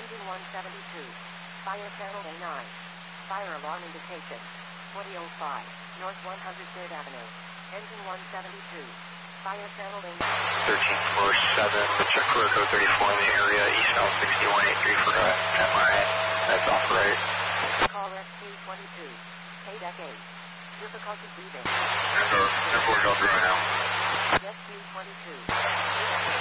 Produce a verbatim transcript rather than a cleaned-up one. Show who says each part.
Speaker 1: Engine one seventy-two. Fire channel A nine. Fire alarm indication. twenty oh five. North one hundred third Avenue. Engine one seventy-two. Fire channel A nine.
Speaker 2: thirteen four seven, check clear code thirty-four in the area, eastbound sixty-one eighty-three for uh, M I. That's off right.
Speaker 1: Call S Q twenty-two. K deck eight. Difficulty breathing.
Speaker 2: Remember, remember we're going through right now.
Speaker 1: S Q twenty-two.